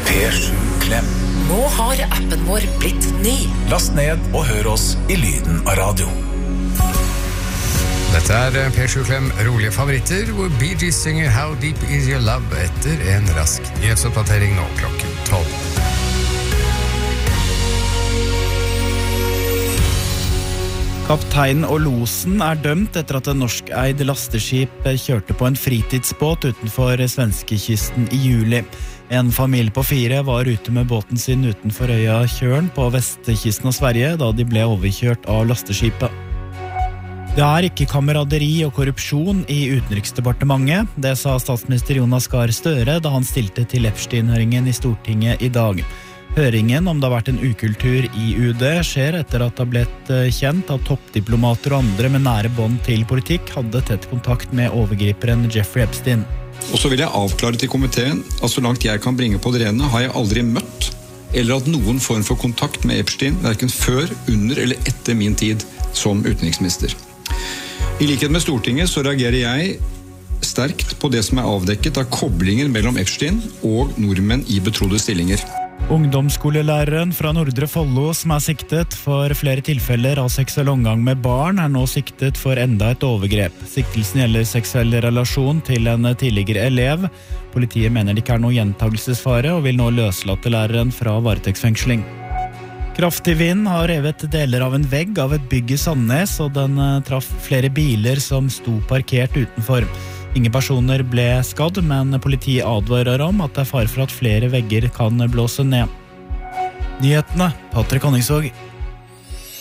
P7 Klem. Nå har appen vår blitt ny. Last ned og hør oss i lyden av radio. Dette P7 Klem rolige favoritter, hvor Bee Gees synger How Deep Is Your Love etter en rask nyhetsoppdatering nå klokken 12. Kapteinen og losen dømt etter at en norskeid lasteskip kjørte på en fritidsbåt utenfor svenskekysten i juli. En familie på 4 var ute med båten sin utenfor øya Tjørn på vestkysten av Sverige da de ble overkjørt av lasteskipet. Det ikke kameraderi og korrupsjon i Utenriksdepartementet, det sa statsminister Jonas Gahr Støre da han stilte til Epstein-høringen i Stortinget i dag. Høringen om det har vært en ukultur i UD skjer etter at det har blitt kjent at toppdiplomater og andre med nære bånd til politikk hadde tett kontakt med overgriperen Jeffrey Epstein. Og så vil jeg avklare til komiteen at så langt jeg kan bringe på det rene har jeg aldri møtt eller hatt noen form for kontakt med Epstein, hverken før, under eller etter min tid som utenriksminister. I likhet med Stortinget så reagerer jeg sterkt på det som avdekket av koblinger mellom Epstein og nordmenn i betrodde stillinger. Ungdomsskolelæreren fra Nordre Follo som siktet for flere tilfeller av seksuell omgang med barn nå siktet for enda et overgrep. Siktelsen gjelder seksuell relasjon til en tidligere elev. Politiet mener det ikke noe gjentagelsesfare og vil nå løslate læreren fra varetektsfengsling. Kraftig vind har revet deler av en vegg av et bygg i Sandnes, og den traff flere biler som sto parkert utenfor. Ingen personer ble skadd, men politiet advarer om at det fare for at flere vegger kan blåse ned. Nyhetene, Patrick Honningsvåg.